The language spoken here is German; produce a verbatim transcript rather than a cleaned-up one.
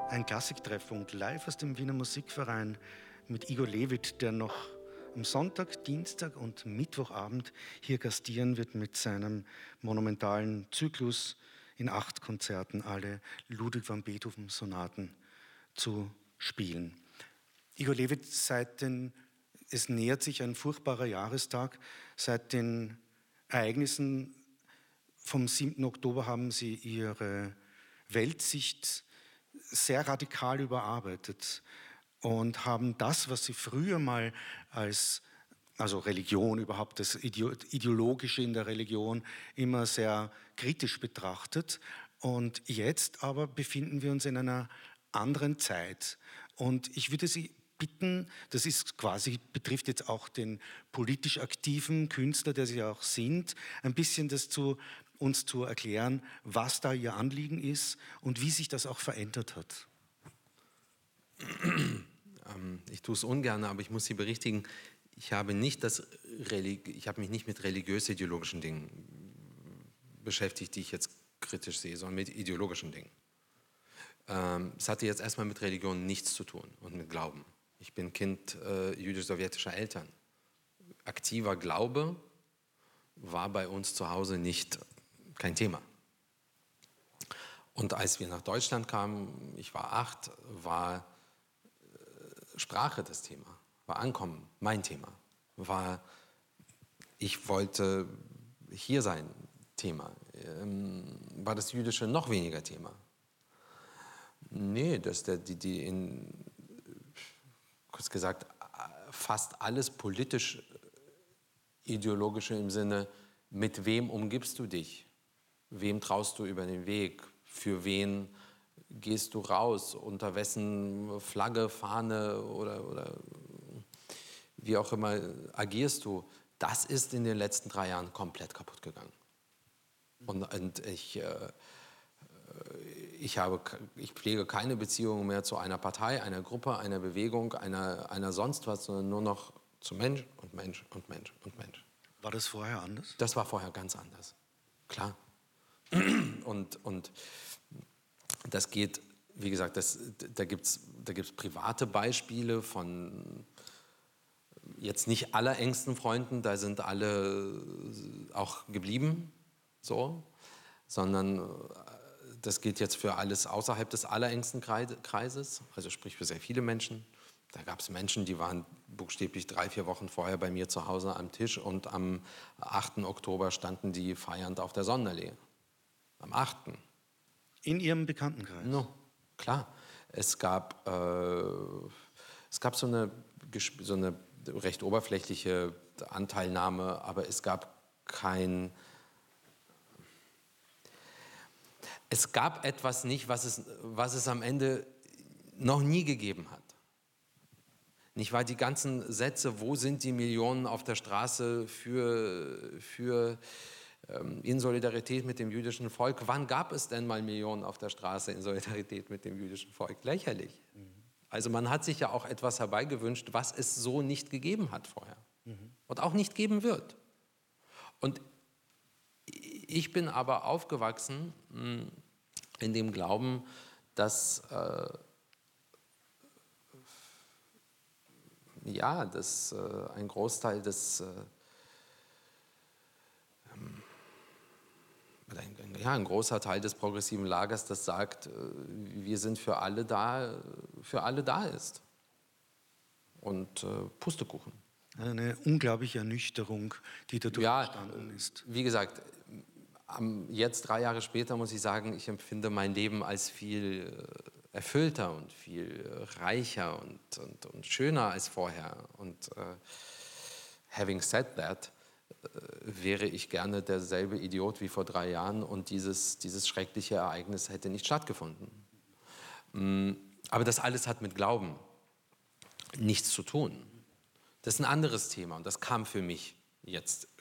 Ein Klassiktreffpunkt live aus dem Wiener Musikverein mit Igor Levit, der noch am Sonntag, Dienstag und Mittwochabend hier gastieren wird mit seinem monumentalen Zyklus in acht Konzerten alle Ludwig van Beethoven Sonaten zu spielen. Igor Levit, seit den, es nähert sich ein furchtbarer Jahrestag, seit den Ereignissen vom siebten Oktober haben Sie Ihre Weltsicht sehr radikal überarbeitet und haben das, was Sie früher mal als, also Religion überhaupt, das Ideologische in der Religion immer sehr kritisch betrachtet. Und jetzt aber befinden wir uns in einer anderen Zeit. Und ich würde Sie bitten, das ist quasi, betrifft jetzt auch den politisch aktiven Künstler, der Sie auch sind, ein bisschen das zu uns zu erklären, was da Ihr Anliegen ist und wie sich das auch verändert hat. Ähm, ich tue es ungern, aber ich muss Sie berichtigen, ich habe, nicht das Religi- ich habe mich nicht mit religiös-ideologischen Dingen beschäftigt, die ich jetzt kritisch sehe, sondern mit ideologischen Dingen. Ähm, es hatte jetzt erstmal mit Religion nichts zu tun und mit Glauben. Ich bin Kind äh, jüdisch-sowjetischer Eltern. Aktiver Glaube war bei uns zu Hause nicht kein Thema. Und als wir nach Deutschland kamen, ich war acht, war äh, Sprache das Thema, war Ankommen mein Thema, war ich wollte hier sein Thema, ähm, war das Jüdische noch weniger Thema. Nee, dass der, die, die in, kurz gesagt, fast alles politisch ideologische im Sinne, mit wem umgibst du dich? Wem traust du über den Weg? Für wen gehst du raus? Unter wessen Flagge, Fahne oder, oder wie auch immer agierst du? Das ist in den letzten drei Jahren komplett kaputt gegangen. Und, und ich, äh, ich, habe, ich pflege keine Beziehung mehr zu einer Partei, einer Gruppe, einer Bewegung, einer, einer sonst was, sondern nur noch zu Mensch und Mensch und Mensch und Mensch. War das vorher anders? Das war vorher ganz anders, klar. Und, und das geht, wie gesagt, das, da gibt es da gibt's private Beispiele von jetzt nicht allerengsten Freunden, da sind alle auch geblieben, so, sondern das gilt jetzt für alles außerhalb des allerengsten Kreises, also sprich für sehr viele Menschen. Da gab es Menschen, die waren buchstäblich drei, vier Wochen vorher bei mir zu Hause am Tisch und am achten Oktober standen die feiernd auf der Sonnenallee. Am achten In Ihrem Bekanntenkreis? No, klar. Es gab, äh, es gab so eine, so eine recht oberflächliche Anteilnahme, aber es gab kein... Es gab etwas nicht, was es, was es am Ende noch nie gegeben hat. Nicht wahr? Die ganzen Sätze, wo sind die Millionen auf der Straße für... für in Solidarität mit dem jüdischen Volk. Wann gab es denn mal Millionen auf der Straße in Solidarität mit dem jüdischen Volk? Lächerlich. Mhm. Also man hat sich ja auch etwas herbeigewünscht, was es so nicht gegeben hat vorher. Mhm. Und auch nicht geben wird. Und ich bin aber aufgewachsen in dem Glauben, dass äh, ja, dass äh, ein Großteil des äh, Ein, ja, ein großer Teil des progressiven Lagers, das sagt, wir sind für alle da, für alle da ist. Und äh, Pustekuchen. Eine unglaubliche Ernüchterung, die dadurch ja, entstanden ist. Wie gesagt, jetzt drei Jahre später muss ich sagen, ich empfinde mein Leben als viel erfüllter und viel reicher und, und, und schöner als vorher. Und äh, having said that, wäre ich gerne derselbe Idiot wie vor drei Jahren und dieses, dieses schreckliche Ereignis hätte nicht stattgefunden. Aber das alles hat mit Glauben nichts zu tun. Das ist ein anderes Thema und das kam für mich jetzt